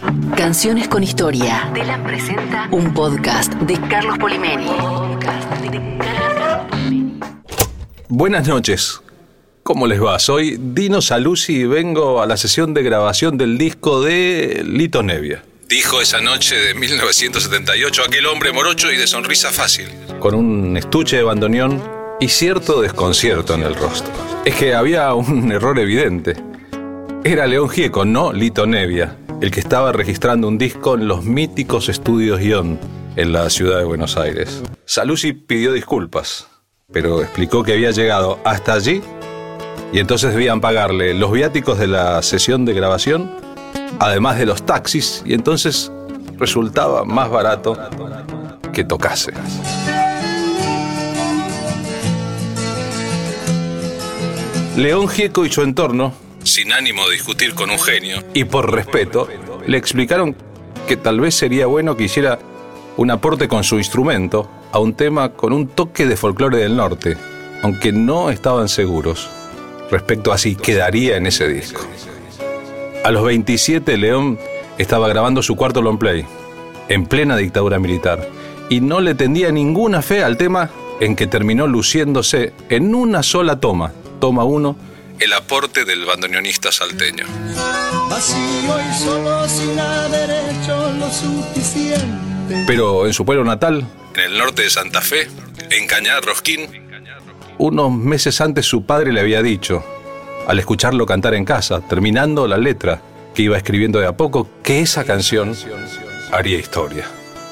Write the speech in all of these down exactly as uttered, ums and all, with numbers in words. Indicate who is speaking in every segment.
Speaker 1: Canciones con historia. Telam presenta un podcast de Carlos Polimeni.
Speaker 2: Buenas noches. ¿Cómo les va? Soy Dino Saluzzi y vengo a la sesión de grabación del disco de Lito Nebbia. Dijo esa noche de mil novecientos setenta y ocho aquel hombre morocho y de sonrisa fácil, con un estuche de bandoneón y cierto desconcierto en el rostro. Es que había un error evidente. Era León Gieco, no Lito Nebbia, el que estaba registrando un disco en los míticos estudios Ion en la ciudad de Buenos Aires. Saluzzi pidió disculpas, pero explicó que había llegado hasta allí y entonces debían pagarle los viáticos de la sesión de grabación, además de los taxis, y entonces resultaba más barato que tocase. León Gieco y su entorno, sin ánimo de discutir con un genio y por respeto, le explicaron que tal vez sería bueno que hiciera un aporte con su instrumento a un tema con un toque de folclore del norte, aunque no estaban seguros respecto a si quedaría en ese disco. A los veintisiete, León estaba grabando su cuarto long play, en plena dictadura militar, y no le tendía ninguna fe al tema en que terminó luciéndose en una sola toma, toma uno, el aporte del bandoneonista salteño.
Speaker 3: Vacío y solo sin haber hecho lo suficiente.
Speaker 2: Pero en su pueblo natal, en el norte de Santa Fe, en Cañar Rosquín, unos meses antes su padre le había dicho, al escucharlo cantar en casa, terminando la letra que iba escribiendo de a poco, que esa canción haría historia.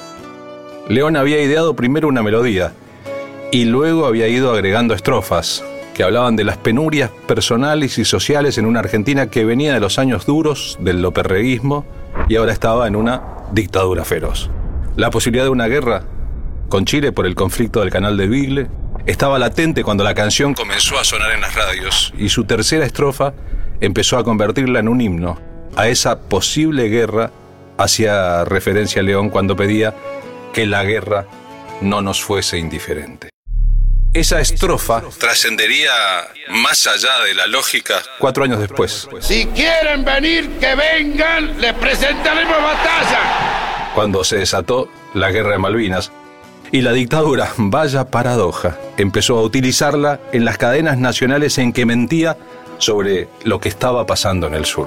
Speaker 2: León había ideado primero una melodía y luego había ido agregando estrofas que hablaban de las penurias personales y sociales en una Argentina que venía de los años duros del loperreguismo y ahora estaba en una dictadura feroz. La posibilidad de una guerra con Chile por el conflicto del Canal de Beagle estaba latente cuando la canción comenzó a sonar en las radios y su tercera estrofa empezó a convertirla en un himno a esa posible guerra. Hacía referencia a León cuando pedía que la guerra no nos fuese indiferente. Esa estrofa trascendería más allá de la lógica cuatro años después.
Speaker 4: Si quieren venir, que vengan, les presentaremos batalla.
Speaker 2: Cuando se desató la guerra de Malvinas y la dictadura, vaya paradoja, empezó a utilizarla en las cadenas nacionales en que mentía sobre lo que estaba pasando en el sur.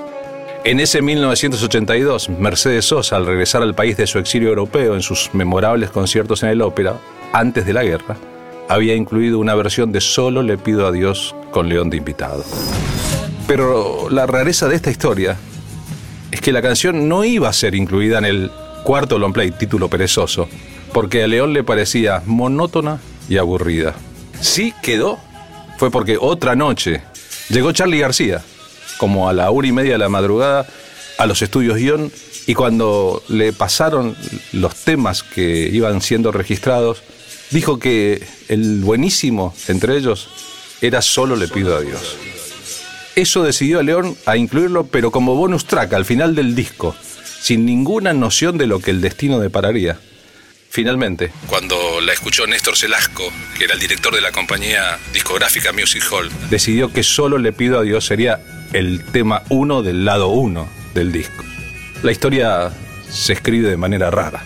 Speaker 2: En ese mil novecientos ochenta y dos, Mercedes Sosa, al regresar al país de su exilio europeo en sus memorables conciertos en el ópera, antes de la guerra, había incluido una versión de Solo le pido a Dios con León de invitado. Pero la rareza de esta historia es que la canción no iba a ser incluida en el cuarto long play, título perezoso, porque a León le parecía monótona y aburrida. Sí quedó fue porque otra noche llegó Charly García, como a la una y media de la madrugada, a los estudios Ion, y cuando le pasaron los temas que iban siendo registrados, dijo que el buenísimo entre ellos era Solo le pido a Dios. Eso decidió a León a incluirlo, pero como bonus track al final del disco, sin ninguna noción de lo que el destino depararía. Finalmente, cuando la escuchó Néstor Celasco, que era el director de la compañía discográfica Music Hall, decidió que Solo le pido a Dios sería el tema uno del lado uno del disco. La historia se escribe de manera rara.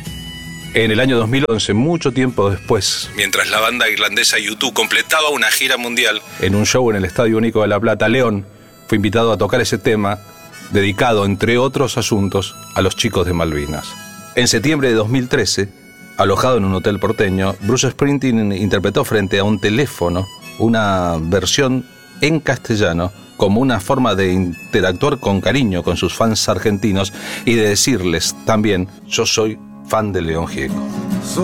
Speaker 2: En el año dos mil once, mucho tiempo después, mientras la banda irlandesa U dos completaba una gira mundial, en un show en el Estadio Único de La Plata, León fue invitado a tocar ese tema, dedicado, entre otros asuntos, a los chicos de Malvinas. En septiembre de dos mil trece, alojado en un hotel porteño, Bruce Springsteen interpretó frente a un teléfono una versión en castellano como una forma de interactuar con cariño con sus fans argentinos y de decirles también: yo soy fan de León Gieco.